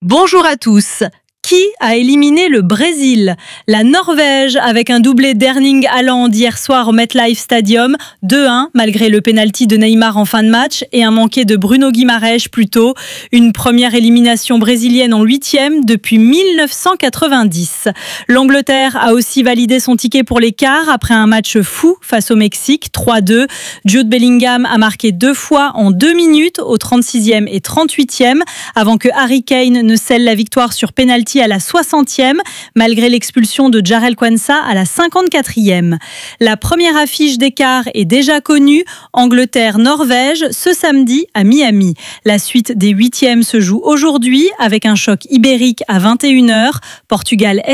Bonjour à tous. Qui a éliminé le Brésil? La Norvège, avec un doublé d'Erling Haaland hier soir au MetLife Stadium, 2-1 malgré le pénalty de Neymar en fin de match et un manqué de Bruno Guimaraes plus tôt. Une première élimination brésilienne en 8e depuis 1990. L'Angleterre a aussi validé son ticket pour les quarts après un match fou face au Mexique, 3-2. Jude Bellingham a marqué 2 fois en 2 minutes au 36e et 38e avant que Harry Kane ne scelle la victoire sur pénalty à la 60e, malgré l'expulsion de Jarell Quansah à la 54e. La première affiche des quarts est déjà connue, Angleterre-Norvège, ce samedi à Miami. La suite des 8e se joue aujourd'hui avec un choc ibérique à 21h, Portugal